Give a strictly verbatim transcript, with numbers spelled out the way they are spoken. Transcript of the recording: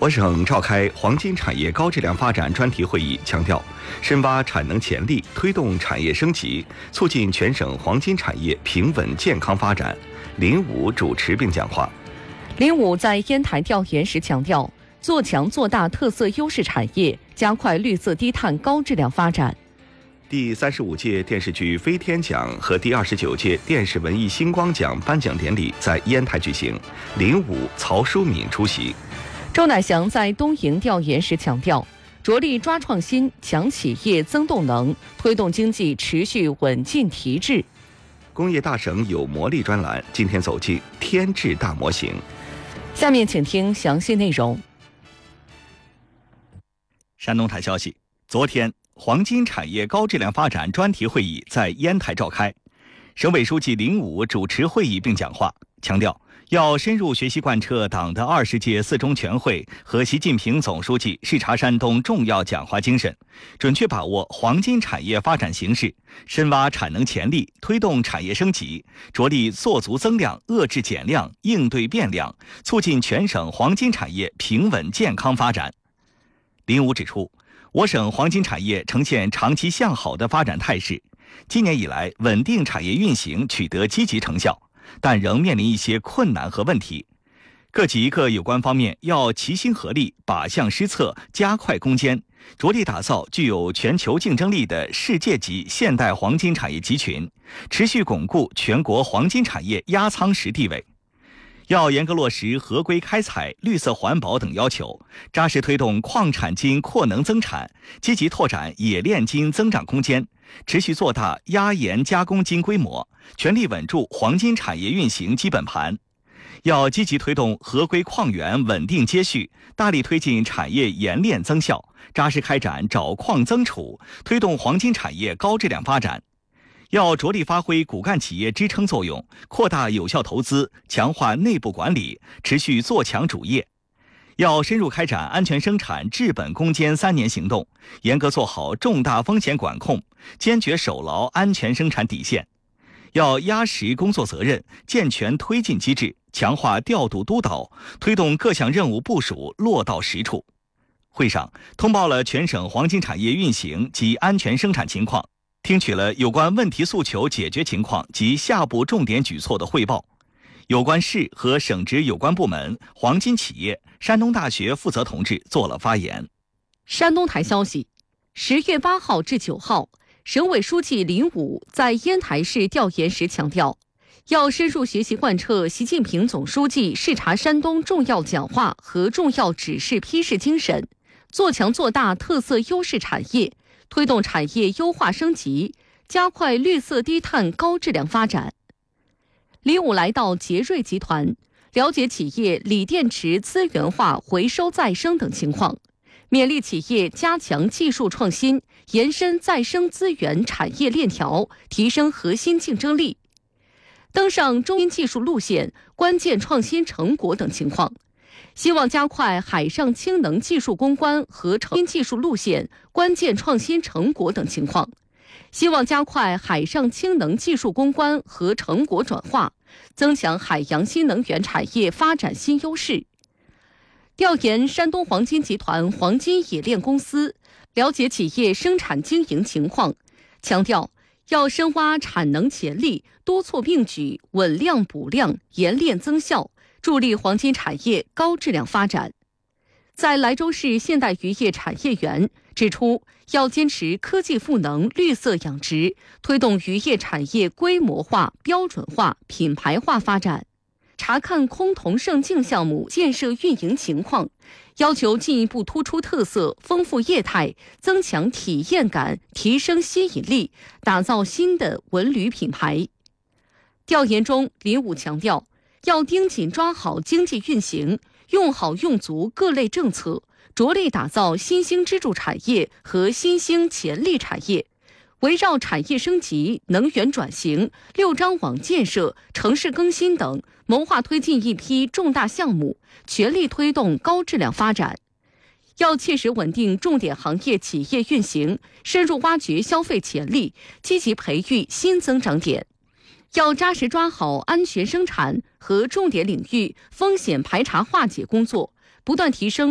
我省召开黄金产业高质量发展专题会议，强调深挖产能潜力，推动产业升级，促进全省黄金产业平稳健康发展。林武主持并讲话。 林武在烟台调研时强调，做强做大特色优势产业，加快绿色低碳高质量发展。 第三十五届电视剧飞天奖和第二十九届电视文艺星光奖颁奖典礼在烟台举行，林武、曹淑敏出席。 周乃祥在东营调研时强调，着力抓创新、强企业增动能，推动经济持续稳进提质。 工业大省有魔力专栏今天走进天质大模型。 下面请听详细内容。 山东台消息，昨天黄金产业高质量发展专题会议在烟台召开，省委书记林武主持会议并讲话，强调要深入学习贯彻党的二十届四中全会和习近平总书记视察山东重要讲话精神，准确把握黄金产业发展形势，深挖产能潜力，推动产业升级，着力做足增量、遏制减量、应对变量，促进全省黄金产业平稳健康发展。林武指出，我省黄金产业呈现长期向好的发展态势，今年以来稳定产业运行取得积极成效，但仍面临一些困难和问题，各级各有关方面要齐心合力，靶向施策，加快攻坚，着力打造具有全球竞争力的世界级现代黄金产业集群，持续巩固全国黄金产业压舱石地位。要严格落实合规开采、绿色环保等要求，扎实推动矿产金扩能增产，积极拓展冶炼金增长空间，持续做大压延加工金规模，全力稳住黄金产业运行基本盘。要积极推动合规矿源稳定接续，大力推进产业冶炼增效，扎实开展找矿增储，推动黄金产业高质量发展。要着力发挥骨干企业支撑作用，扩大有效投资，强化内部管理，持续做强主业。要深入开展安全生产治本攻坚三年行动，严格做好重大风险管控，坚决守牢安全生产底线。要压实工作责任，健全推进机制，强化调度督导，推动各项任务部署落到实处。会上通报了全省黄金产业运行及安全生产情况，听取了有关问题诉求解决情况及下步重点举措的汇报。有关市和省直有关部门、黄金企业、山东大学负责同志做了发言。 山东台消息，十月八号至九号，省委书记林武在烟台市调研时强调，要深入学习贯彻习近平总书记视察山东重要讲话和重要指示批示精神，做强做大特色优势产业，推动产业优化升级，加快绿色低碳高质量发展。林武来到捷瑞集团，了解企业锂电池资源化、回收再生等情况，勉励企业加强技术创新，延伸再生资源产业链条，提升核心竞争力。登上中新技术路线、关键创新成果等情况，希望加快海上氢能技术攻关和新技术路线、关键创新成果等情况，希望加快海上氢能技术攻关和成果转化，增强海洋新能源产业发展新优势。调研山东黄金集团黄金冶炼公司，了解企业生产经营情况，强调要深挖产能潜力，多措并举，稳量补量，冶炼增效，助力黄金产业高质量发展。在莱州市现代渔业产业园指出，要坚持科技赋能、绿色养殖，推动渔业产业规模化、标准化、品牌化发展。查看崆峒胜境项目建设运营情况，要求进一步突出特色，丰富业态，增强体验感，提升吸引力，打造新的文旅品牌。调研中，林武强调，要盯紧抓好经济运行，用好用足各类政策，着力打造新兴支柱产业和新兴潜力产业，围绕产业升级、能源转型、六张网建设、城市更新等，谋划推进一批重大项目，全力推动高质量发展。要切实稳定重点行业企业运行，深入挖掘消费潜力，积极培育新增长点。要扎实抓好安全生产和重点领域风险排查化解工作，不断提升